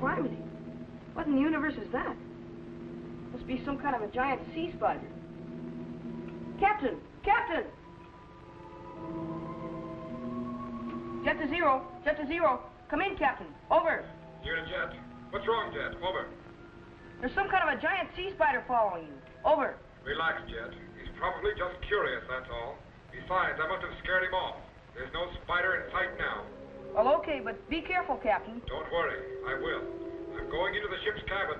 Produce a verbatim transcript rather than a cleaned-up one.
calamity. What in the universe is that? Must be some kind of a giant sea spider. Captain! Captain! Jet to zero. Jet to zero. Come in, Captain. Over. Here to Jet. What's wrong, Jet? Over. There's some kind of a giant sea spider following you. Over. Relax, Jet. He's probably just curious, that's all. Besides, I must have scared him off. There's no spider in sight now. Well, okay, but be careful, Captain. Don't worry. I will. I'm going into the ship's cabin.